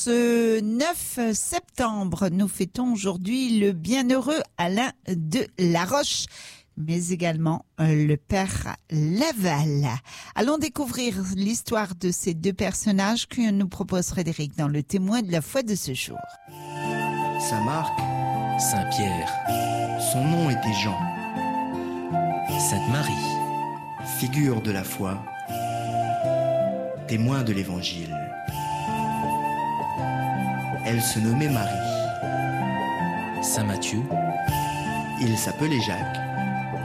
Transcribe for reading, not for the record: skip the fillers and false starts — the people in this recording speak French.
ce 9 septembre, nous fêtons aujourd'hui le bienheureux Alain de La Roche, mais également le père Laval. Allons découvrir l'histoire de ces deux personnages que nous propose Frédéric dans le témoin de la foi de ce jour. Sa marque, Saint-Pierre. son nom était Jean, Sainte-Marie. figure de la foi, témoin de l'Évangile. Elle se nommait Marie. Saint-Matthieu. Il s'appelait Jacques.